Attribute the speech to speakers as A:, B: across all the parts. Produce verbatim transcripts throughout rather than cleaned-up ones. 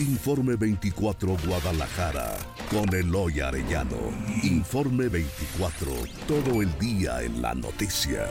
A: Informe veinticuatro Guadalajara, con Eloy Arellano. Informe veinticuatro, todo el día en la noticia.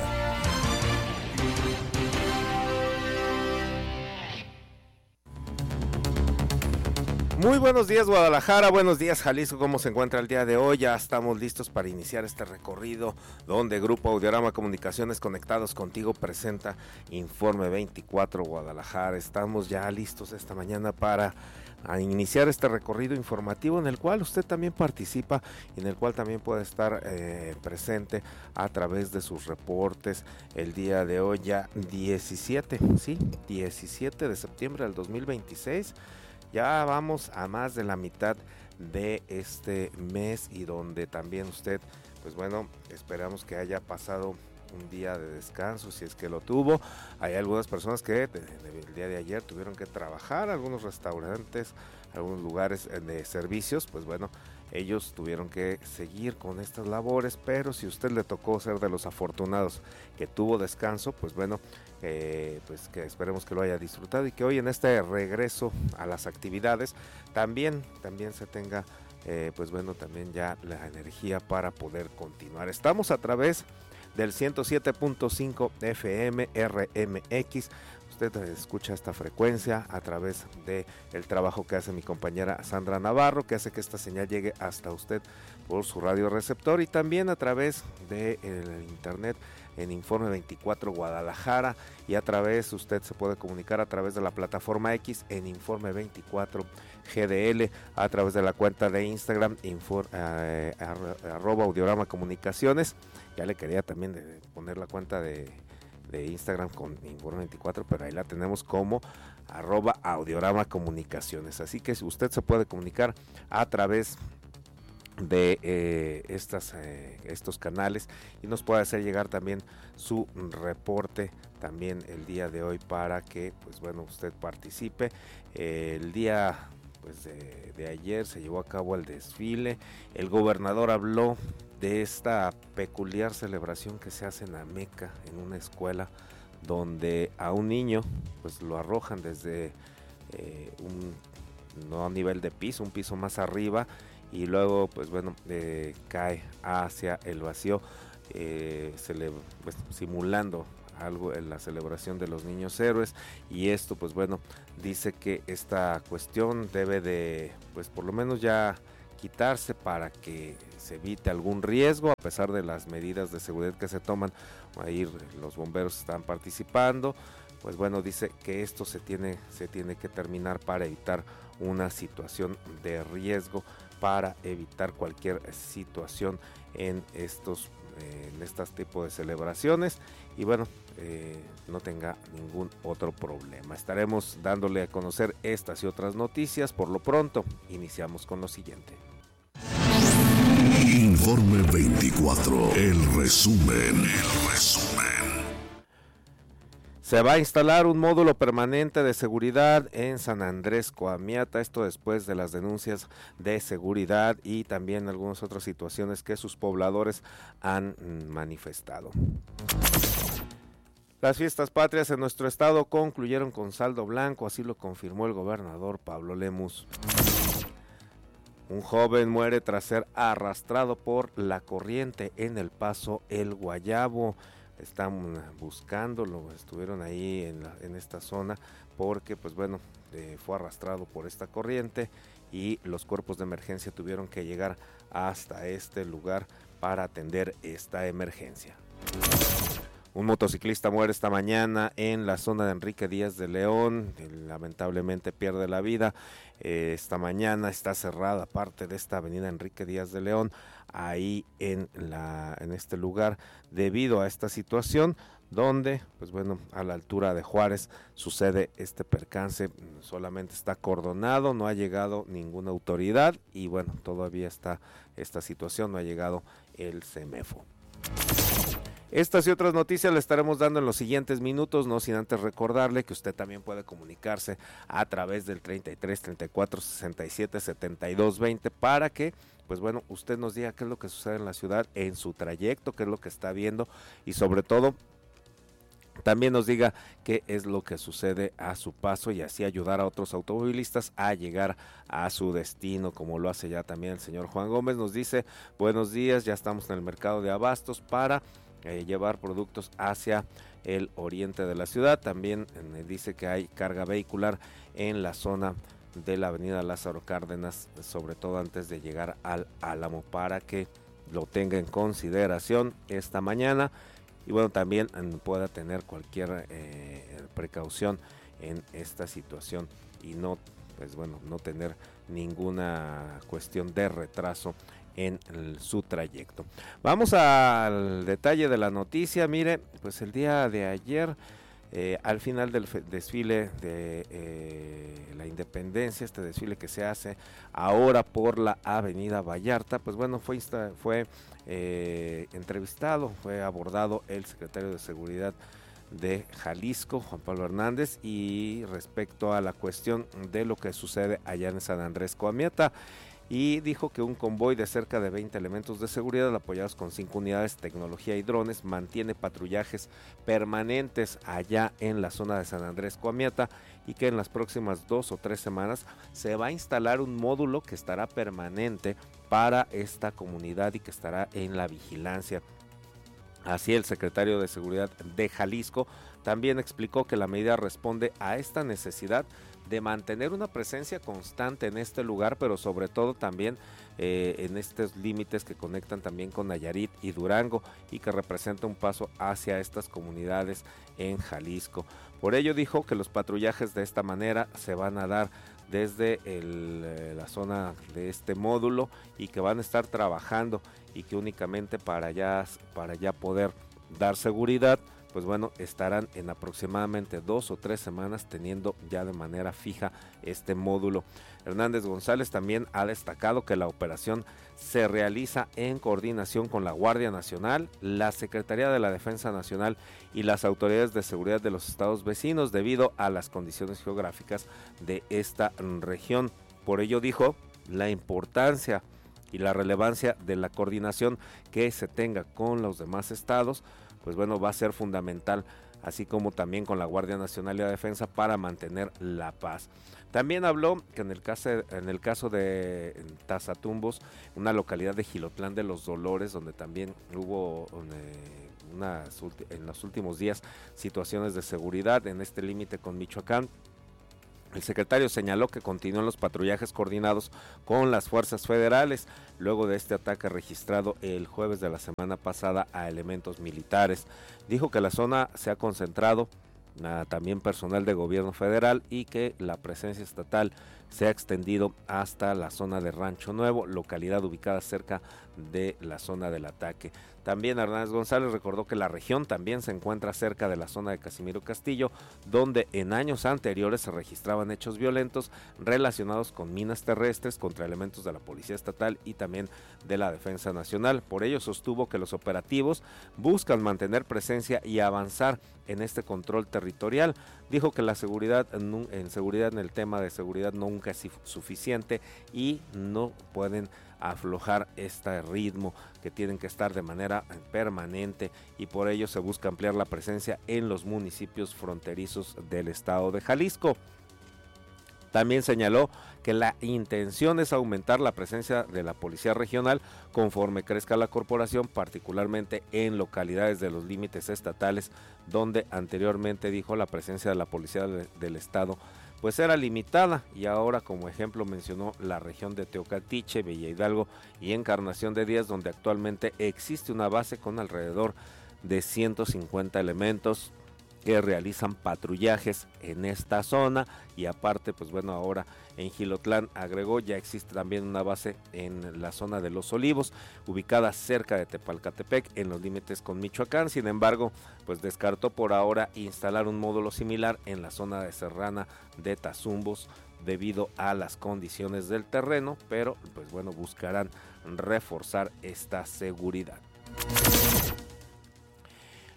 B: Muy buenos días Guadalajara, buenos días Jalisco, ¿cómo se encuentra el día de hoy? Ya estamos listos para iniciar este recorrido donde Grupo Audiorama Comunicaciones Conectados Contigo presenta Informe veinticuatro Guadalajara. Estamos ya listos esta mañana para iniciar este recorrido informativo en el cual usted también participa y en el cual también puede estar eh, presente a través de sus reportes. El día de hoy ya diecisiete, sí, diecisiete de septiembre del dos mil veintiséis. Ya vamos a más de la mitad de este mes y donde también usted, pues bueno, esperamos que haya pasado un día de descanso, si es que lo tuvo. Hay algunas personas que de, de, el día de ayer tuvieron que trabajar, algunos restaurantes, algunos lugares de servicios, pues bueno, ellos tuvieron que seguir con estas labores, pero si usted le tocó ser de los afortunados que tuvo descanso, pues bueno, eh, pues que esperemos que lo haya disfrutado y que hoy en este regreso a las actividades también, también se tenga eh, pues bueno, también ya la energía para poder continuar. Estamos a través del ciento siete punto cinco F M R M X. Usted escucha esta frecuencia a través de el trabajo que hace mi compañera Sandra Navarro, que hace que esta señal llegue hasta usted por su radio receptor y también a través de el internet en Informe veinticuatro Guadalajara, y a través usted se puede comunicar a través de la plataforma X en Informe veinticuatro G D L, a través de la cuenta de Instagram infor, eh, arroba Audiorama Comunicaciones. Ya le quería también de poner la cuenta de de Instagram con Informe veinticuatro, pero ahí la tenemos como arroba Audiorama Comunicaciones, así que usted se puede comunicar a través de eh, estas, eh, estos canales y nos puede hacer llegar también su reporte también el día de hoy para que pues bueno usted participe. Eh, el día pues de, de ayer se llevó a cabo el desfile, el gobernador habló de esta peculiar celebración que se hace en Ameca, en una escuela donde a un niño pues lo arrojan desde eh, un no a nivel de piso, un piso más arriba, y luego pues bueno eh, cae hacia el vacío, eh, cele- pues, simulando algo en la celebración de los niños héroes. Y esto pues bueno dice que esta cuestión debe de pues por lo menos ya quitarse para que se evite algún riesgo, a pesar de las medidas de seguridad que se toman. Ahí los bomberos están participando, pues bueno, dice que esto se tiene, se tiene que terminar para evitar una situación de riesgo, para evitar cualquier situación en estos eh, en estos tipos de celebraciones y bueno, eh, no tenga ningún otro problema. Estaremos dándole a conocer estas y otras noticias. Por lo pronto, iniciamos con lo siguiente.
A: Informe veinticuatro, el resumen, el resumen.
B: Se va a instalar un módulo permanente de seguridad en San Andrés Coamiata, esto después de las denuncias de seguridad y también algunas otras situaciones que sus pobladores han manifestado. Las fiestas patrias en nuestro estado concluyeron con saldo blanco, así lo confirmó el gobernador Pablo Lemus. Un joven muere tras ser arrastrado por la corriente en el paso El Guayabo. Están buscándolo, estuvieron ahí en, la, en esta zona porque pues bueno, eh, fue arrastrado por esta corriente y los cuerpos de emergencia tuvieron que llegar hasta este lugar para atender esta emergencia. Un motociclista muere esta mañana en la zona de Enrique Díaz de León, lamentablemente pierde la vida. Eh, esta mañana está cerrada parte de esta avenida Enrique Díaz de León, ahí en, la, en este lugar, debido a esta situación donde, pues bueno, a la altura de Juárez sucede este percance. Solamente está acordonado, no ha llegado ninguna autoridad y bueno, todavía está esta situación, no ha llegado el CEMEFO. Estas y otras noticias le estaremos dando en los siguientes minutos, no sin antes recordarle que usted también puede comunicarse a través del treinta y tres, treinta y cuatro, sesenta y siete, setenta y dos, veinte para que, pues bueno, usted nos diga qué es lo que sucede en la ciudad, en su trayecto, qué es lo que está viendo y sobre todo también nos diga qué es lo que sucede a su paso y así ayudar a otros automovilistas a llegar a su destino, como lo hace ya también el señor Juan Gómez. Nos dice, buenos días, ya estamos en el mercado de abastos para eh, llevar productos hacia el oriente de la ciudad. También eh, dice que hay carga vehicular en la zona de la avenida Lázaro Cárdenas, sobre todo antes de llegar al Álamo, para que lo tenga en consideración esta mañana. Y bueno, también pueda tener cualquier eh, precaución en esta situación y no, pues bueno, no tener ninguna cuestión de retraso en el, su trayecto. Vamos al detalle de la noticia. Mire, pues el día de ayer, eh, al final del desfile de eh, la Independencia, este desfile que se hace ahora por la Avenida Vallarta, pues bueno, fue, fue eh, entrevistado, fue abordado el secretario de Seguridad de Jalisco, Juan Pablo Hernández, y respecto a la cuestión de lo que sucede allá en San Andrés Coahuila, y dijo que un convoy de cerca de veinte elementos de seguridad apoyados con cinco unidades, tecnología y drones mantiene patrullajes permanentes allá en la zona de San Andrés Coahuila y que en las próximas dos o tres semanas se va a instalar un módulo que estará permanente para esta comunidad y que estará en la vigilancia. Así el secretario de Seguridad de Jalisco también explicó que la medida responde a esta necesidad de mantener una presencia constante en este lugar, pero sobre todo también eh, en estos límites que conectan también con Nayarit y Durango y que representa un paso hacia estas comunidades en Jalisco. Por ello dijo que los patrullajes de esta manera se van a dar desde el, eh, la zona de este módulo y que van a estar trabajando y que únicamente para ya, para ya poder dar seguridad, pues bueno, estarán en aproximadamente dos o tres semanas teniendo ya de manera fija este módulo. Hernández González también ha destacado que la operación se realiza en coordinación con la Guardia Nacional, la Secretaría de la Defensa Nacional y las autoridades de seguridad de los estados vecinos debido a las condiciones geográficas de esta región. Por ello dijo la importancia y la relevancia de la coordinación que se tenga con los demás estados, pues bueno, va a ser fundamental, así como también con la Guardia Nacional y la Defensa para mantener la paz. También habló que en el caso, en el caso de Tazatumbos, una localidad de Jilotlán de los Dolores, donde también hubo eh, unas, en los últimos días situaciones de seguridad en este límite con Michoacán. El secretario señaló que continúan los patrullajes coordinados con las fuerzas federales luego de este ataque registrado el jueves de la semana pasada a elementos militares. Dijo que la zona se ha concentrado uh, también personal de gobierno federal y que la presencia estatal se ha extendido hasta la zona de Rancho Nuevo, localidad ubicada cerca de la zona del ataque. También Hernández González recordó que la región también se encuentra cerca de la zona de Casimiro Castillo, donde en años anteriores se registraban hechos violentos relacionados con minas terrestres contra elementos de la Policía Estatal y también de la Defensa Nacional. Por ello sostuvo que los operativos buscan mantener presencia y avanzar en este control territorial. Dijo que la seguridad en, en seguridad en el tema de seguridad nunca es suficiente y no pueden aflojar este ritmo, que tienen que estar de manera permanente y por ello se busca ampliar la presencia en los municipios fronterizos del estado de Jalisco. También señaló que la intención es aumentar la presencia de la policía regional conforme crezca la corporación, particularmente en localidades de los límites estatales, donde anteriormente dijo la presencia de la policía de, del estado pues era limitada, y ahora como ejemplo mencionó la región de Teocaltiche, Villa Hidalgo y Encarnación de Díaz, donde actualmente existe una base con alrededor de ciento cincuenta elementos que realizan patrullajes en esta zona. Y aparte, pues bueno, ahora en Jilotlán, agregó, ya existe también una base en la zona de Los Olivos, ubicada cerca de Tepalcatepec, en los límites con Michoacán. Sin embargo, pues descartó por ahora instalar un módulo similar en la zona de Serrana de Tazumbos debido a las condiciones del terreno, pero pues bueno, buscarán reforzar esta seguridad.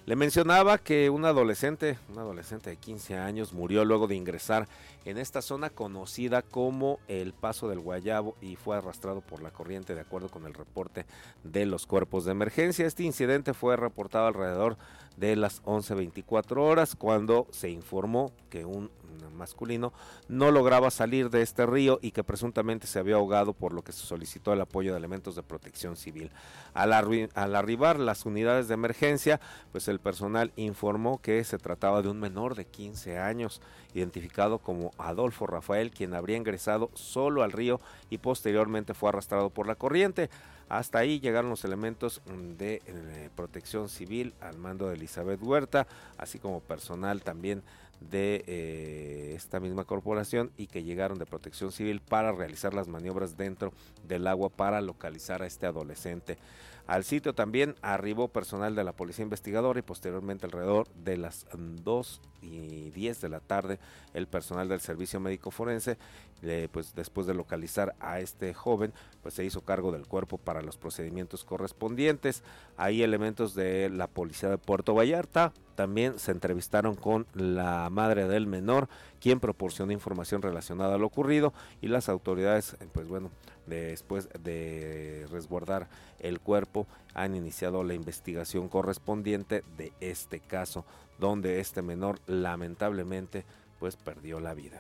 B: Le mencionaba que un adolescente, un adolescente de quince años murió luego de ingresar en esta zona conocida como el Paso del Guayabo y fue arrastrado por la corriente de acuerdo con el reporte de los cuerpos de emergencia. Este incidente fue reportado alrededor de las once veinticuatro horas cuando se informó que un masculino no lograba salir de este río y que presuntamente se había ahogado, por lo que se solicitó el apoyo de elementos de protección civil. Al, arri- al arribar las unidades de emergencia, pues el personal informó que se trataba de un menor de quince años, identificado como Adolfo Rafael, quien habría ingresado solo al río y posteriormente fue arrastrado por la corriente. Hasta ahí llegaron los elementos de eh, protección civil al mando de Elizabeth Huerta, así como personal también de eh, esta misma corporación y que llegaron de protección civil para realizar las maniobras dentro del agua para localizar a este adolescente. Al sitio también arribó personal de la policía investigadora y posteriormente alrededor de las dos y diez de la tarde el personal del servicio médico forense, eh, pues después de localizar a este joven, pues se hizo cargo del cuerpo para los procedimientos correspondientes. Ahí elementos de la policía de Puerto Vallarta también se entrevistaron con la madre del menor, quien proporcionó información relacionada a lo ocurrido, y las autoridades, pues bueno, después de resguardar el cuerpo, han iniciado la investigación correspondiente de este caso, donde este menor lamentablemente pues perdió la vida.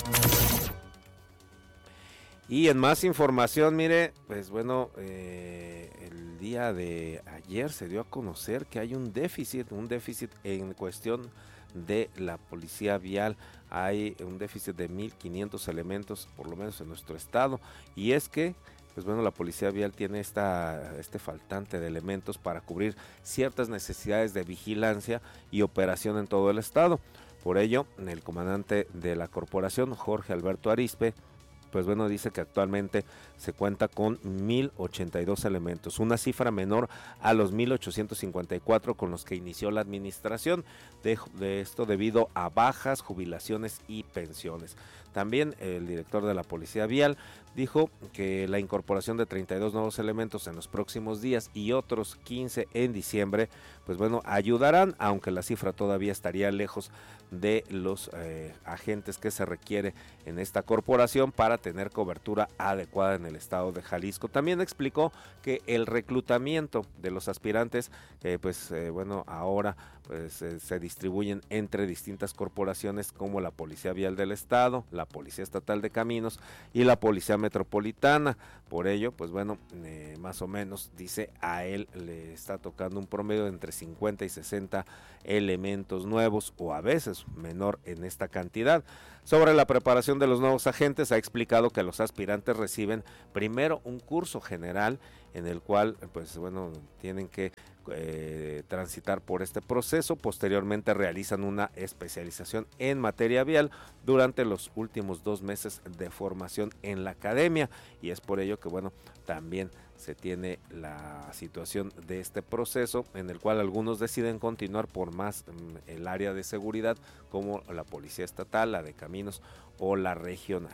B: Y en más información, mire, pues bueno, eh, el día de ayer se dio a conocer que hay un déficit, un déficit en cuestión de la policía vial. Hay un déficit de mil quinientos elementos, por lo menos en nuestro estado, y es que, pues bueno, la policía vial tiene esta, este faltante de elementos para cubrir ciertas necesidades de vigilancia y operación en todo el estado. Por ello, el comandante de la corporación, Jorge Alberto Arizpe, pues bueno, dice que actualmente se cuenta con mil ochenta y dos elementos, una cifra menor a los mil ochocientos cincuenta y cuatro con los que inició la administración, de, de esto debido a bajas, jubilaciones y pensiones. También el director de la Policía Vial dijo que la incorporación de treinta y dos nuevos elementos en los próximos días y otros quince en diciembre, pues bueno, ayudarán, aunque la cifra todavía estaría lejos de los eh, agentes que se requiere en esta corporación para tener cobertura adecuada en el estado de Jalisco. También explicó que el reclutamiento de los aspirantes, eh, pues eh, bueno, ahora pues eh, se distribuyen entre distintas corporaciones como la Policía Vial del Estado, la Policía Estatal de Caminos y la Policía Metropolitana. Por ello, pues bueno, eh, más o menos, dice, a él le está tocando un promedio de entre cincuenta y sesenta elementos nuevos, o a veces menor en esta cantidad. Sobre la preparación de los nuevos agentes, ha explicado que los aspirantes reciben primero un curso general en el cual, pues bueno, tienen que eh, transitar por este proceso. Posteriormente realizan una especialización en materia vial durante los últimos dos meses de formación en la academia, y es por ello que bueno, también se tiene la situación de este proceso en el cual algunos deciden continuar por más mm, el área de seguridad, como la Policía Estatal, la de Caminos o la regional.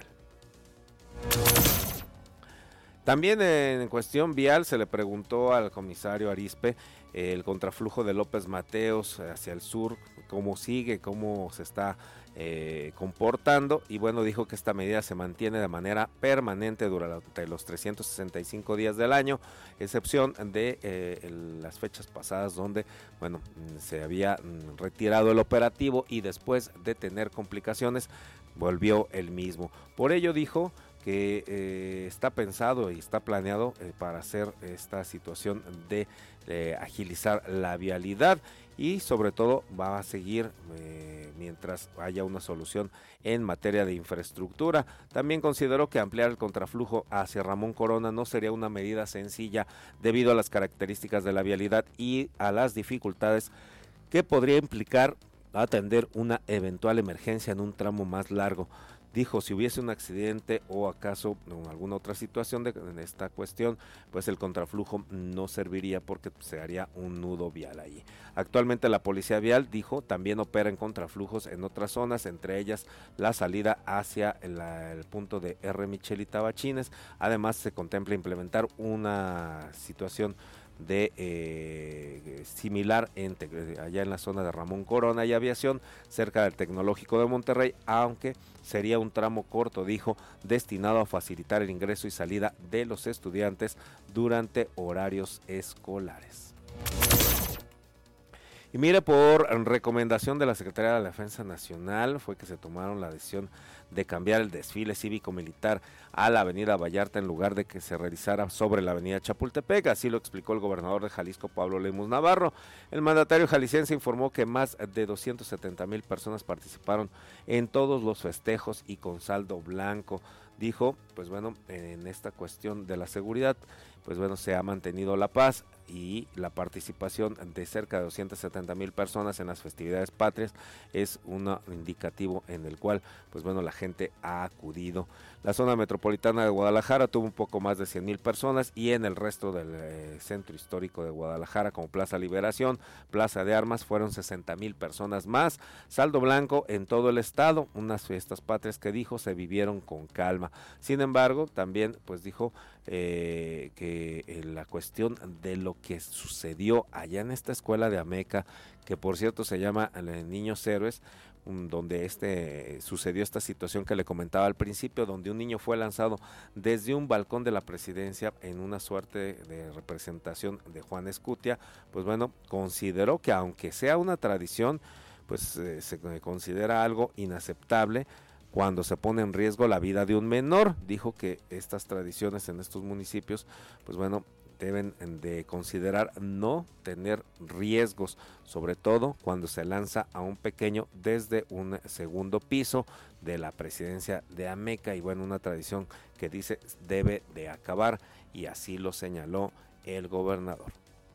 B: También en cuestión vial se le preguntó al comisario Arizpe eh, el contraflujo de López Mateos hacia el sur, cómo sigue, cómo se está eh, comportando, y bueno, dijo que esta medida se mantiene de manera permanente durante los trescientos sesenta y cinco días del año, excepción de eh, el, las fechas pasadas donde, bueno, se había retirado el operativo y después de tener complicaciones volvió el mismo. Por ello dijo que eh, está pensado y está planeado eh, para hacer esta situación de eh, agilizar la vialidad, y sobre todo va a seguir eh, mientras haya una solución en materia de infraestructura. También consideró que ampliar el contraflujo hacia Ramón Corona no sería una medida sencilla debido a las características de la vialidad y a las dificultades que podría implicar atender una eventual emergencia en un tramo más largo. Dijo, si hubiese un accidente o acaso o alguna otra situación de, de esta cuestión, pues el contraflujo no serviría porque se haría un nudo vial ahí. Actualmente la Policía Vial, dijo, también opera en contraflujos en otras zonas, entre ellas la salida hacia el, el punto de R. Michel y Tabachines. Además se contempla implementar una situación de eh, similar entre, allá en la zona de Ramón Corona y Aviación, cerca del Tecnológico de Monterrey, aunque sería un tramo corto, dijo, destinado a facilitar el ingreso y salida de los estudiantes durante horarios escolares. Y mire, por recomendación de la Secretaría de la Defensa Nacional fue que se tomaron la decisión de cambiar el desfile cívico-militar a la avenida Vallarta en lugar de que se realizara sobre la avenida Chapultepec. Así lo explicó el gobernador de Jalisco, Pablo Lemus Navarro. El mandatario jalisciense informó que más de doscientas setenta mil personas participaron en todos los festejos y con saldo blanco. Dijo, pues bueno, en esta cuestión de la seguridad, pues bueno, se ha mantenido la paz y la participación de cerca de doscientas setenta mil personas en las festividades patrias es un indicativo en el cual, pues bueno, la gente ha acudido. La zona metropolitana de Guadalajara tuvo un poco más de cien mil personas y en el resto del eh, centro histórico de Guadalajara, como Plaza Liberación, Plaza de Armas, fueron sesenta mil personas más. Saldo blanco en todo el estado, unas fiestas patrias que dijo se vivieron con calma. Sin embargo, también pues dijo eh, que eh, la cuestión de lo que sucedió allá en esta escuela de Ameca, que por cierto se llama Niños Héroes, donde este sucedió esta situación que le comentaba al principio, donde un niño fue lanzado desde un balcón de la presidencia en una suerte de representación de Juan Escutia. Pues bueno, consideró que aunque sea una tradición, pues eh, se considera algo inaceptable cuando se pone en riesgo la vida de un menor. Dijo que estas tradiciones en estos municipios, pues bueno, deben de considerar no tener riesgos, sobre todo cuando se lanza a un pequeño desde un segundo piso de la presidencia de Ameca, y bueno, una tradición que dice debe de acabar, y así lo señaló el gobernador.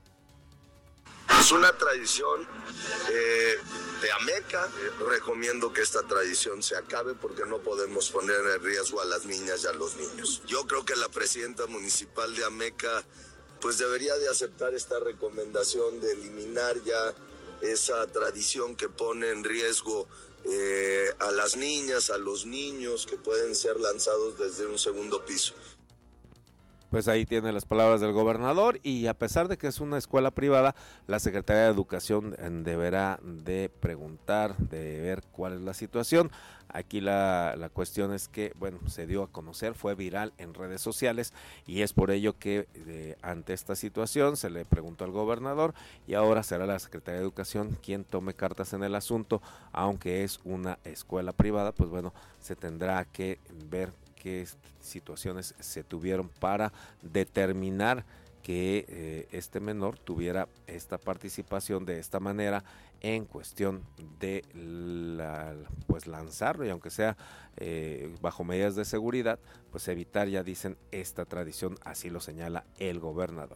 C: Es una tradición eh, de Ameca. Eh, recomiendo que esta tradición se acabe porque no podemos poner en riesgo a las niñas y a los niños. Yo creo que la presidenta municipal de Ameca pues debería de aceptar esta recomendación de eliminar ya esa tradición que pone en riesgo eh, a las niñas, a los niños que pueden ser lanzados desde un segundo piso.
B: Pues ahí tiene las palabras del gobernador, y a pesar de que es una escuela privada, la Secretaría de Educación deberá de preguntar, de ver cuál es la situación. Aquí la, la cuestión es que, bueno, se dio a conocer, fue viral en redes sociales, y es por ello que eh, ante esta situación se le preguntó al gobernador, y ahora será la Secretaría de Educación quien tome cartas en el asunto. Aunque es una escuela privada, pues bueno, se tendrá que ver qué situaciones se tuvieron para determinar que eh, este menor tuviera esta participación de esta manera en cuestión de la, pues lanzarlo, y aunque sea eh, bajo medidas de seguridad, pues evitar, ya dicen, esta tradición. Así lo señala el gobernador.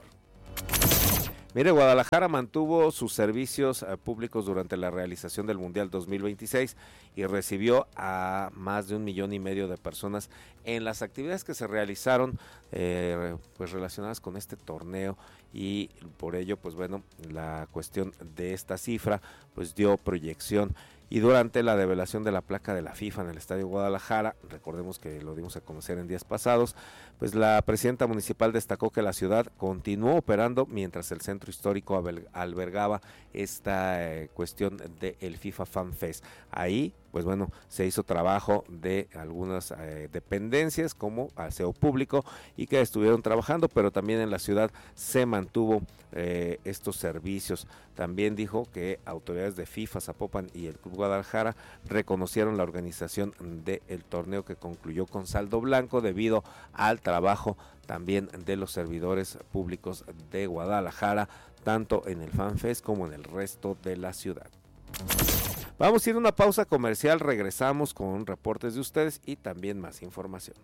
B: Mire, Guadalajara mantuvo sus servicios eh, públicos durante la realización del Mundial dos mil veintiséis y recibió a más de un millón y medio de personas en las actividades que se realizaron eh, pues relacionadas con este torneo, y por ello, pues bueno, la cuestión de esta cifra pues dio proyección. Y durante la develación de la placa de la FIFA en el Estadio Guadalajara, recordemos que lo dimos a conocer en días pasados, pues la presidenta municipal destacó que la ciudad continuó operando mientras el centro histórico albergaba esta eh, cuestión del FIFA Fan Fest. Ahí, pues bueno, se hizo trabajo de algunas eh, dependencias como aseo público y que estuvieron trabajando, pero también en la ciudad se mantuvo eh, estos servicios. También dijo que autoridades de FIFA, Zapopan y el Club Guadalajara reconocieron la organización del torneo, que concluyó con saldo blanco debido al trabajo también de los servidores públicos de Guadalajara, tanto en el FanFest como en el resto de la ciudad. Vamos a ir a una pausa comercial, regresamos con reportes de ustedes y también más información.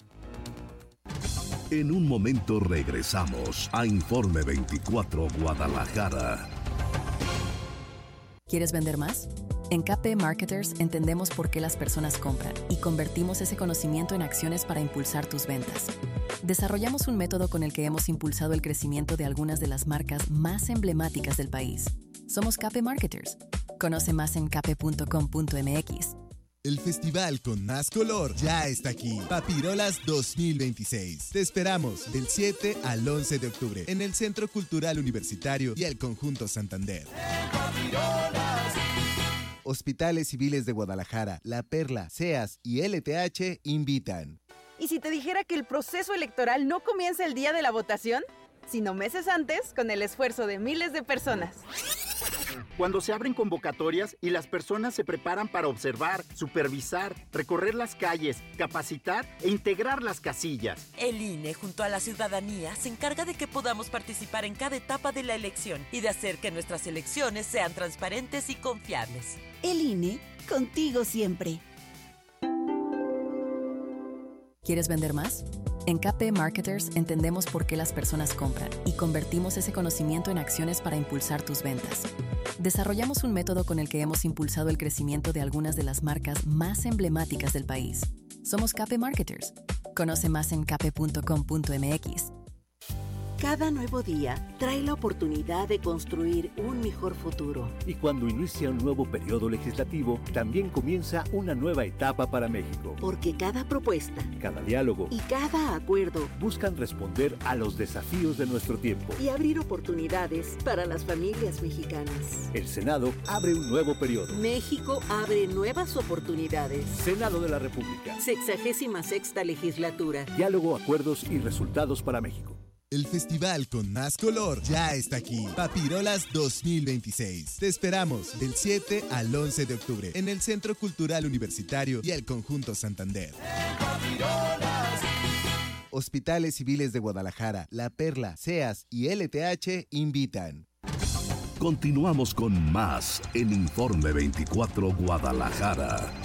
A: En un momento regresamos a Informe veinticuatro Guadalajara.
D: ¿Quieres vender más? En K P Marketers entendemos por qué las personas compran y convertimos ese conocimiento en acciones para impulsar tus ventas. Desarrollamos un método con el que hemos impulsado el crecimiento de algunas de las marcas más emblemáticas del país. Somos K P Marketers. Conoce más en k p punto com punto m x.
E: El festival con más color ya está aquí. Papirolas dos mil veintiséis. Te esperamos del siete al once de octubre en el Centro Cultural Universitario y el Conjunto Santander. Hospitales Civiles de Guadalajara, La Perla, SEAS y L T H invitan.
F: ¿Y si te dijera que el proceso electoral no comienza el día de la votación, sino meses antes, con el esfuerzo de miles de personas?
G: Cuando se abren convocatorias y las personas se preparan para observar, supervisar, recorrer las calles, capacitar e integrar las casillas.
H: El I N E, junto a la ciudadanía, se encarga de que podamos participar en cada etapa de la elección y de hacer que nuestras elecciones sean transparentes y confiables.
I: El I N E, contigo siempre.
D: ¿Quieres vender más? En K P Marketers entendemos por qué las personas compran y convertimos ese conocimiento en acciones para impulsar tus ventas. Desarrollamos un método con el que hemos impulsado el crecimiento de algunas de las marcas más emblemáticas del país. Somos K P Marketers. Conoce más en k p punto com punto m x.
J: Cada nuevo día trae la oportunidad de construir un mejor futuro.
K: Y cuando inicia un nuevo periodo legislativo, también comienza una nueva etapa para México.
J: Porque cada propuesta,
K: cada diálogo
J: y cada acuerdo
K: buscan responder a los desafíos de nuestro tiempo
J: y abrir oportunidades para las familias mexicanas.
K: El Senado abre un nuevo periodo.
J: México abre nuevas oportunidades.
K: Senado de la República.
J: Sexagésima sexta legislatura.
K: Diálogo, acuerdos y resultados para México.
E: El festival con más color ya está aquí. Papirolas dos mil veintiséis. Te esperamos del siete al once de octubre en el Centro Cultural Universitario y el Conjunto Santander. Hospitales Civiles de Guadalajara, La Perla, SEAS y L T H invitan.
A: Continuamos con más en Informe veinticuatro Guadalajara.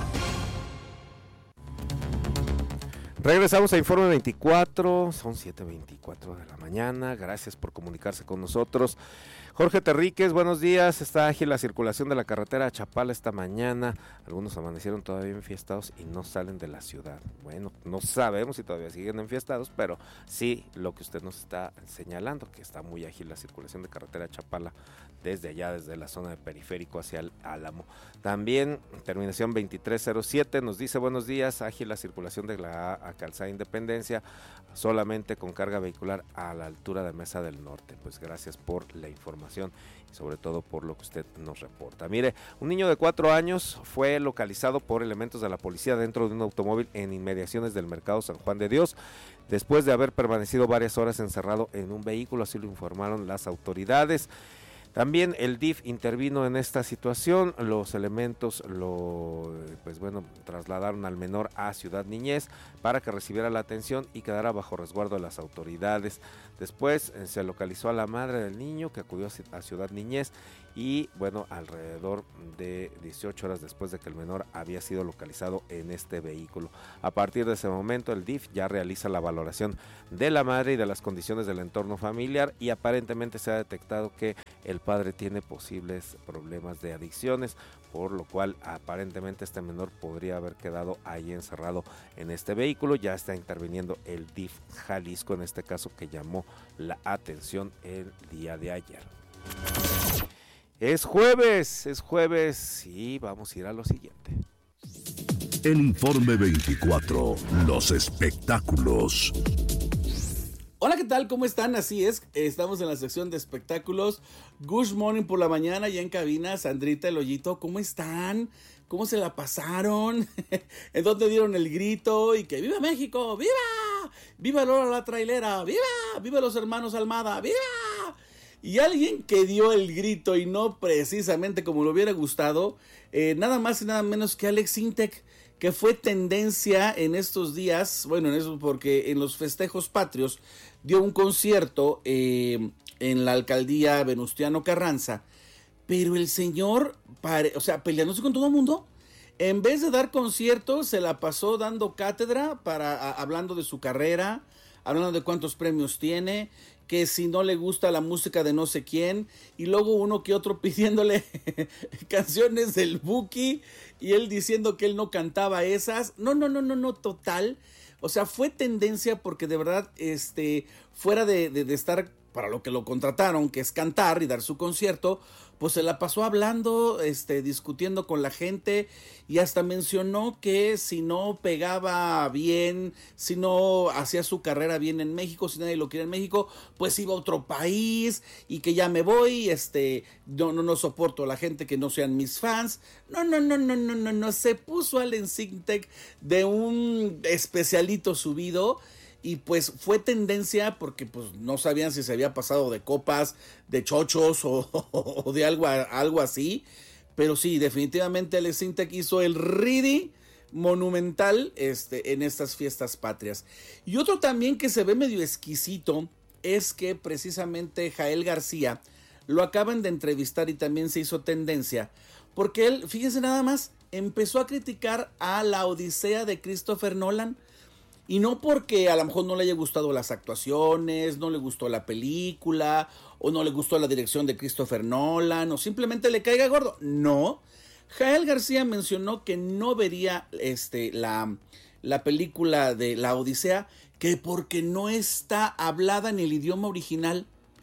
B: Regresamos a Informe veinticuatro, son siete veinticuatro de la mañana, gracias por comunicarse con nosotros. Jorge Terríquez, buenos días, está ágil la circulación de la carretera a Chapala esta mañana, algunos amanecieron todavía enfiestados y no salen de la ciudad. Bueno, no sabemos si todavía siguen enfiestados, pero sí lo que usted nos está señalando, que está muy ágil la circulación de carretera a Chapala desde allá, desde la zona de Periférico hacia el Álamo. También, terminación veintitrés cero siete, nos dice buenos días, ágil la circulación de la a Calzada Independencia, solamente con carga vehicular a la altura de Mesa del Norte. Pues gracias por la información y sobre todo por lo que usted nos reporta. Mire, un niño de cuatro años fue localizado por elementos de la policía dentro de un automóvil en inmediaciones del Mercado San Juan de Dios, después de haber permanecido varias horas encerrado en un vehículo, así lo informaron las autoridades. También el D I F intervino en esta situación, los elementos lo, pues bueno, trasladaron al menor a Ciudad Niñez para que recibiera la atención y quedara bajo resguardo de las autoridades. Después eh, se localizó a la madre del niño que acudió a Ciudad Niñez y bueno, alrededor de dieciocho horas después de que el menor había sido localizado en este vehículo. A partir de ese momento el D I F ya realiza la valoración de la madre y de las condiciones del entorno familiar y aparentemente se ha detectado que el padre tiene posibles problemas de adicciones, por lo cual aparentemente este menor podría haber quedado ahí encerrado en este vehículo. Ya está interviniendo el D I F Jalisco en este caso que llamó la atención el día de ayer. Es jueves, es jueves y vamos a ir a lo siguiente.
A: En Informe veinticuatro, los espectáculos.
L: Hola, ¿qué tal? ¿Cómo están? Así es, estamos en la sección de espectáculos. Good morning por la mañana, ya en cabina, Sandrita, el Hoyito, ¿cómo están? ¿Cómo se la pasaron? ¿En dónde dieron el grito? Y que ¡viva México! ¡Viva! ¡Viva Lola la trailera! ¡Viva! ¡Viva los hermanos Almada! ¡Viva! Y alguien que dio el grito y no precisamente como le hubiera gustado, eh, nada más y nada menos que Alex Sintek, que fue tendencia en estos días, bueno, en eso porque en los festejos patrios dio un concierto eh, en la alcaldía Venustiano Carranza, pero el señor, pare, o sea, peleándose con todo el mundo, en vez de dar conciertos, se la pasó dando cátedra, para a, hablando de su carrera, hablando de cuántos premios tiene, que si no le gusta la música de no sé quién, y luego uno que otro pidiéndole canciones del Buki, y él diciendo que él no cantaba esas. No, no, no, no, no, total. O sea, fue tendencia porque de verdad, este, fuera de, de, de estar para lo que lo contrataron, que es cantar y dar su concierto, pues se la pasó hablando, este, discutiendo con la gente y hasta mencionó que si no pegaba bien, si no hacía su carrera bien en México, si nadie lo quiere en México, pues iba a otro país y que ya me voy, este, no, no, no soporto a la gente que no sean mis fans. No, no, no, no, no, no, no, se puso al Encintec de un especialito subido. Y pues fue tendencia porque pues no sabían si se había pasado de copas, de chochos o, o de algo, algo así. Pero sí, definitivamente el Encintec hizo el Ridi monumental este, en estas fiestas patrias. Y otro también que se ve medio exquisito es que precisamente Jael García lo acaban de entrevistar y también se hizo tendencia. Porque él, fíjense nada más, empezó a criticar a La Odisea de Christopher Nolan. Y no porque a lo mejor no le haya gustado las actuaciones, no le gustó la película, o no le gustó la dirección de Christopher Nolan, o simplemente le caiga gordo. No. Jael García mencionó que no vería este, la, la película de La Odisea, que porque no está hablada en el idioma original.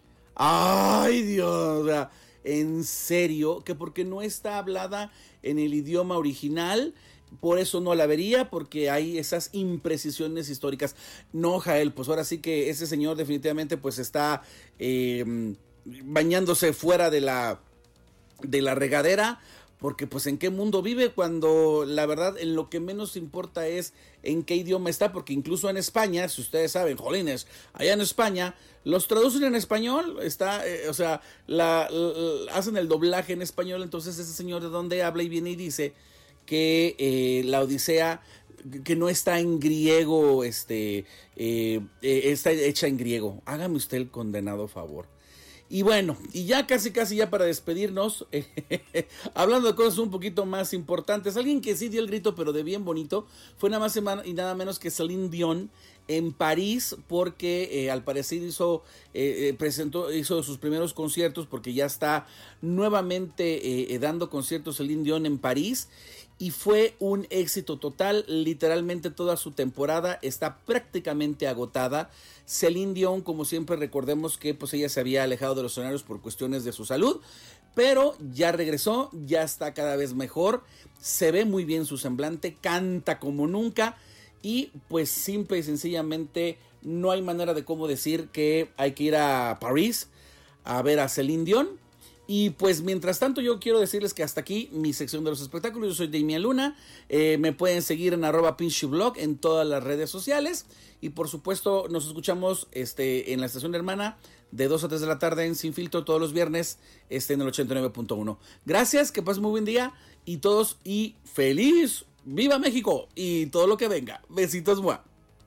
L: ¡Ay, Dios! O sea, en serio, que porque no está hablada en el idioma original, por eso no la vería, porque hay esas imprecisiones históricas. No, Jael, pues ahora sí que ese señor definitivamente pues está eh, bañándose fuera de la, de la regadera, porque pues en qué mundo vive cuando la verdad en lo que menos importa es en qué idioma está, porque incluso en España, si ustedes saben, jolines, allá en España los traducen en español, está, eh, o sea, la, la, hacen el doblaje en español. Entonces ese señor de donde habla y viene y dice que eh, la Odisea, que no está en griego, este, eh, eh, está hecha en griego. Hágame usted el condenado favor. Y bueno, y ya casi casi ya para despedirnos, eh, hablando de cosas un poquito más importantes, alguien que sí dio el grito pero de bien bonito, fue nada más y nada menos que Celine Dion en París, porque eh, al parecer hizo, eh, presentó, hizo sus primeros conciertos, porque ya está nuevamente eh, dando conciertos Celine Dion en París. Y fue un éxito total, literalmente toda su temporada está prácticamente agotada. Celine Dion, como siempre, recordemos que pues ella se había alejado de los escenarios por cuestiones de su salud, pero ya regresó, ya está cada vez mejor, se ve muy bien su semblante, canta como nunca y pues simple y sencillamente no hay manera de cómo decir que hay que ir a París a ver a Celine Dion. Y pues mientras tanto yo quiero decirles que hasta aquí mi sección de los espectáculos. Yo soy Damian Luna, eh, me pueden seguir en arroba pincheblog en todas las redes sociales. Y por supuesto nos escuchamos este, en la estación hermana de dos a tres de la tarde en Sin Filtro todos los viernes este, en el ochenta y nueve punto uno. Gracias, que pasen muy buen día y todos y feliz, viva México y todo lo que venga. Besitos, muah.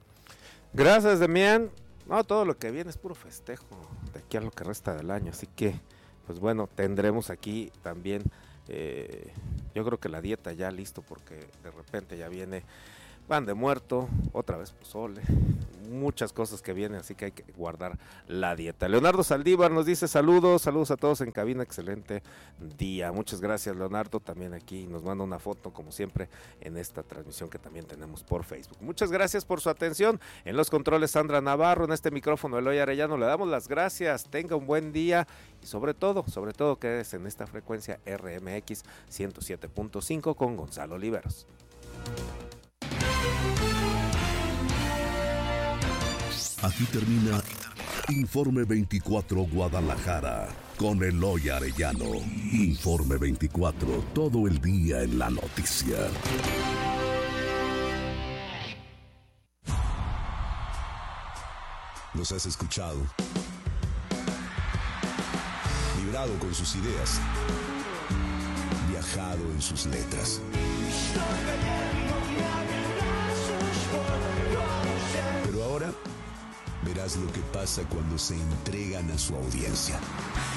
B: Gracias, Damián. No, todo lo que viene es puro festejo de aquí a lo que resta del año, así que pues bueno, tendremos aquí también, eh, yo creo que la dieta ya listo, porque de repente ya viene pan de muerto, otra vez pozole, muchas cosas que vienen, así que hay que guardar la dieta. Leonardo Saldívar nos dice saludos, saludos a todos en cabina, excelente día. Muchas gracias, Leonardo, también aquí nos manda una foto como siempre en esta transmisión que también tenemos por Facebook. Muchas gracias por su atención. En los controles Sandra Navarro, en este micrófono Eloy Arellano, le damos las gracias, tenga un buen día y sobre todo, sobre todo quédese en esta frecuencia R M X ciento siete punto cinco con Gonzalo Oliveros.
A: Aquí termina Informe veinticuatro Guadalajara con Eloy Arellano. Informe veinticuatro, todo el día en la noticia.
M: Los has escuchado, vibrado con sus ideas, viajado en sus letras. Pero ahora verás lo que pasa cuando se entregan a su audiencia.